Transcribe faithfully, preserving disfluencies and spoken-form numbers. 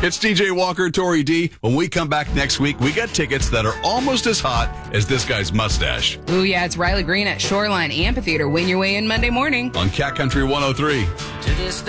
It's D J Walker, Tori D. When we come back next week, we got tickets that are almost as hot as this guy's mustache. Ooh, yeah, it's Riley Green at Shoreline Amphitheater. Win your way in Monday morning On Cat Country one oh three. To this day.